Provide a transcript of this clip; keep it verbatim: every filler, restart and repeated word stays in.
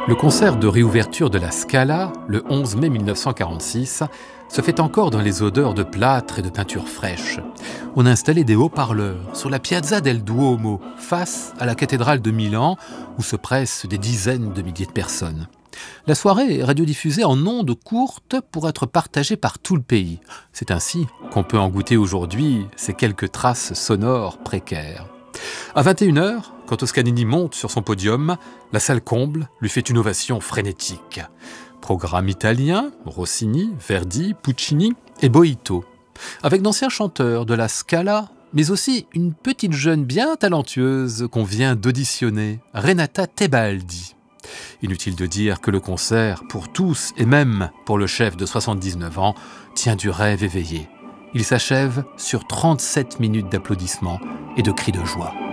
Le concert de réouverture de la Scala, le onze mai mille neuf cent quarante-six, se fait encore dans les odeurs de plâtre et de peinture fraîche. On a installé des haut-parleurs sur la Piazza del Duomo, face à la cathédrale de Milan, où se pressent des dizaines de milliers de personnes. La soirée est radiodiffusée en ondes courtes pour être partagée par tout le pays. C'est ainsi qu'on peut en goûter aujourd'hui ces quelques traces sonores précaires. À vingt et une heures, quand Toscanini monte sur son podium, la salle comble lui fait une ovation frénétique. Programme italien, Rossini, Verdi, Puccini et Boito, avec d'anciens chanteurs de la Scala, mais aussi une petite jeune bien talentueuse qu'on vient d'auditionner, Renata Tebaldi. Inutile de dire que le concert, pour tous et même pour le chef de soixante-dix-neuf ans, tient du rêve éveillé. Il s'achève sur trente-sept minutes d'applaudissements et de cris de joie.